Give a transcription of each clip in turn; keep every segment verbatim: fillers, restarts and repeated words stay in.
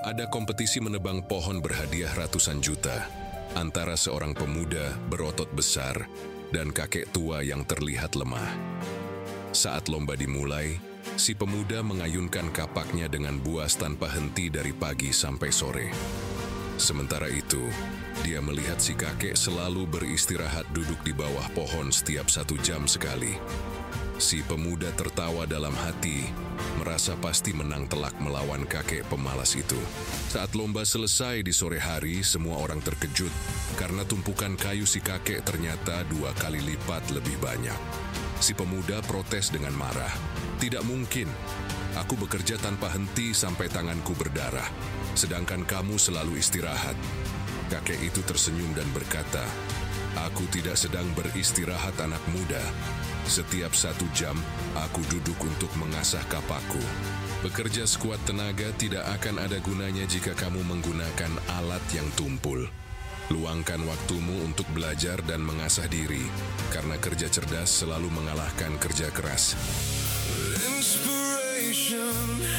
Ada kompetisi menebang pohon berhadiah ratusan juta antara seorang pemuda berotot besar dan kakek tua yang terlihat lemah. Saat lomba dimulai, si pemuda mengayunkan kapaknya dengan buas tanpa henti dari pagi sampai sore. Sementara itu, dia melihat si kakek selalu beristirahat duduk di bawah pohon setiap satu jam sekali. Si pemuda tertawa dalam hati, merasa pasti menang telak melawan kakek pemalas itu. Saat lomba selesai di sore hari, semua orang terkejut karena tumpukan kayu si kakek ternyata dua kali lipat lebih banyak. Si pemuda protes dengan marah. Tidak mungkin, aku bekerja tanpa henti sampai tanganku berdarah, sedangkan kamu selalu istirahat. Kakek itu tersenyum dan berkata, aku tidak sedang beristirahat anak muda. Setiap satu jam, aku duduk untuk mengasah kapakku. Bekerja sekuat tenaga tidak akan ada gunanya jika kamu menggunakan alat yang tumpul. Luangkan waktumu untuk belajar dan mengasah diri, karena kerja cerdas selalu mengalahkan kerja keras. Inspiration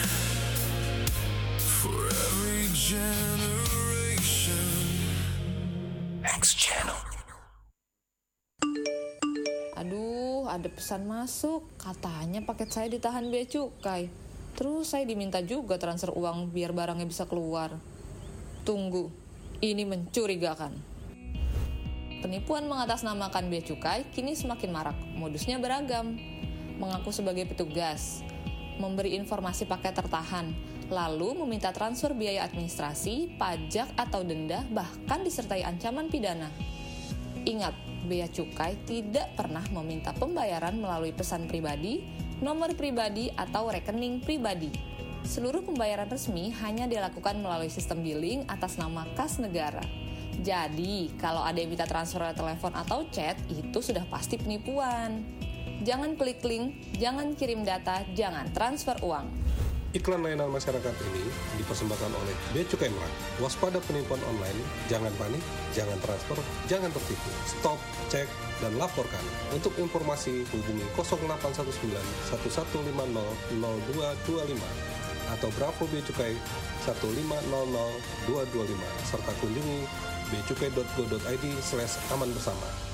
for every generation. Next channel. Aduh, ada pesan masuk. Katanya paket saya ditahan bea cukai. Terus saya diminta juga transfer uang biar barangnya bisa keluar. Tunggu, ini mencurigakan. Penipuan mengatasnamakan bea cukai kini semakin marak. Modusnya beragam. Mengaku sebagai petugas, memberi informasi paket tertahan, lalu meminta transfer biaya administrasi, pajak atau denda, bahkan disertai ancaman pidana. Ingat, bea cukai tidak pernah meminta pembayaran melalui pesan pribadi, nomor pribadi, atau rekening pribadi. Seluruh pembayaran resmi hanya dilakukan melalui sistem billing atas nama kas negara. Jadi, kalau ada yang minta transfer lewat telepon atau chat, itu sudah pasti penipuan. Jangan klik link, jangan kirim data, jangan transfer uang. Iklan layanan masyarakat ini dipersembahkan oleh Bea Cukai Merak. Waspada penipuan online, jangan panik, jangan transfer, jangan tertipu. Stop, cek, dan laporkan. Untuk informasi hubungi nol delapan satu sembilan satu satu lima nol nol dua dua lima atau Bravo Bea Cukai satu lima nol nol dua dua lima serta kunjungi beacukai dot go dot id slash aman bersama.